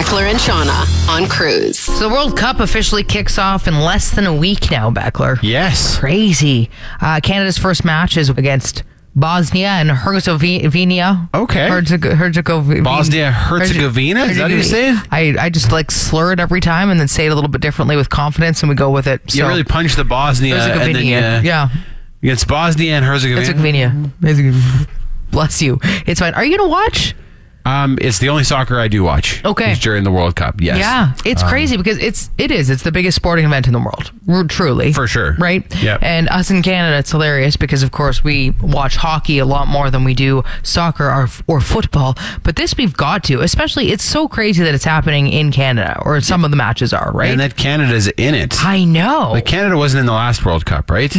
Beckler and Shauna on Cruise. So the World Cup officially kicks off in less than a week now, Beckler. Yes. Crazy. Canada's first match is against Bosnia and Herzegovina. Okay. Herzegovina. Bosnia-Herzegovina? Is that how you say it? I just slur it every time and then say it a little bit differently with confidence and we go with it. You really punch the Bosnia and then yeah. Against Bosnia and Herzegovina. Herzegovina. Bless you. It's fine. Are you going to watch? It's the only soccer I do watch. Okay. It's during the World Cup, yes. Yeah. It's crazy because it's the biggest sporting event in the world. Truly. For sure. Right? Yep. And us in Canada, it's hilarious because, of course, we watch hockey a lot more than we do soccer or football. But this we've got to. Especially, it's so crazy that it's happening in Canada, or some of the matches are, right? And that Canada's in it. I know. Like, Canada wasn't in the last World Cup, right?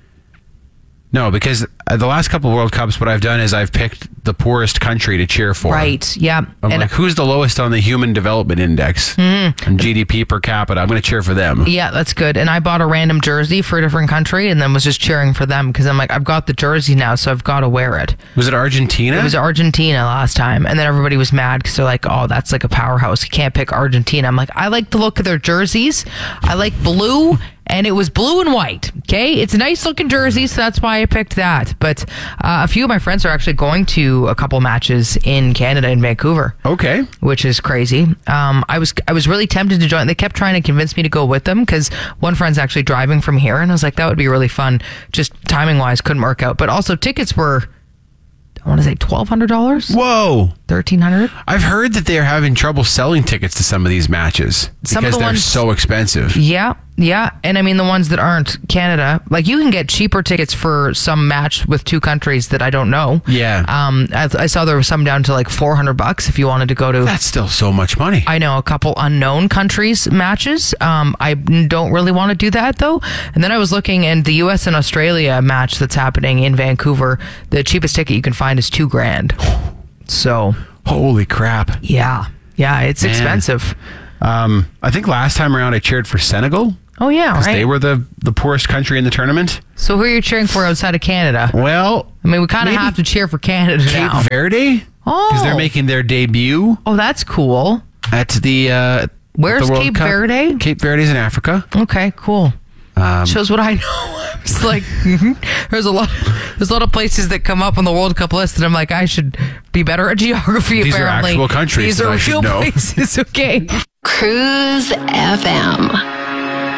No, because the last couple of World Cups, what I've done is I've picked the poorest country to cheer for. Right, yeah. I'm like, who's the lowest on the Human Development Index and GDP per capita? I'm going to cheer for them. Yeah, that's good. And I bought a random jersey for a different country and then was just cheering for them because I'm like, I've got the jersey now, so I've got to wear it. Was it Argentina? It was Argentina last time. And then everybody was mad because they're like, oh, that's like a powerhouse. You can't pick Argentina. I'm like, I like the look of their jerseys. I like blue. And it was blue and white. Okay. It's a nice looking jersey. So that's why I picked that. But a few of my friends are actually going to a couple matches in Canada, in Vancouver. Okay. Which is crazy. I was really tempted to join. They kept trying to convince me to go with them because one friend's actually driving from here. And I was like, that would be really fun. Just timing wise, couldn't work out. But also tickets were, I want to say $1,200. Whoa. $1,300. I've heard that they're having trouble selling tickets to some of these matches because they're so expensive. Yeah. And I mean, the ones that aren't Canada, like you can get cheaper tickets for some match with two countries that I don't know. Yeah. I saw there was some down to like $400 if you wanted to go to. That's still so much money. I know, a couple unknown countries matches. I don't really want to do that though. And then I was looking in the US and Australia match that's happening in Vancouver. The cheapest ticket you can find is $2,000. So. Holy crap. Yeah, it's expensive. I think last time around I cheered for Senegal. Oh, yeah, right. Because they were the poorest country in the tournament. So who are you cheering for outside of Canada? Well, I mean, we kind of have to cheer for Canada now. Cape Verde? Oh. Because they're making their debut. Oh, that's cool. At the Where's the World Cape Cup. Verde? Cape Verde's in Africa. Okay, cool. Shows what I know. It's like there's a lot of places that come up on the World Cup list that I'm like, I should be better at geography. These apparently. are actual countries. These are real places. Okay. Cruise FM.